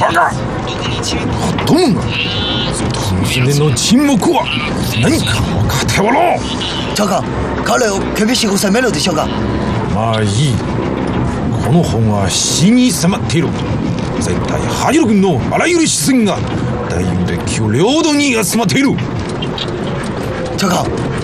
どもが船の沈黙は何かを偏ろう。 長官、彼を厳しく責めるでしょうか。 まあいい。この本は死に迫っている。絶対ハジロ軍のあらゆる視線が大運で旧領土に集まっている。 長官、